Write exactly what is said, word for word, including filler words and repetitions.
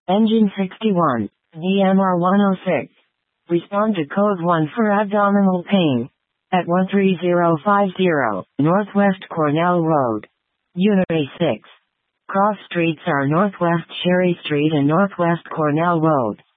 Engine sixty-one, D M R one oh six. Respond to code one for abdominal pain. At one three zero five zero, Northwest Cornell Road. Unit A six. Cross streets are Northwest Cherry Street and Northwest Cornell Road.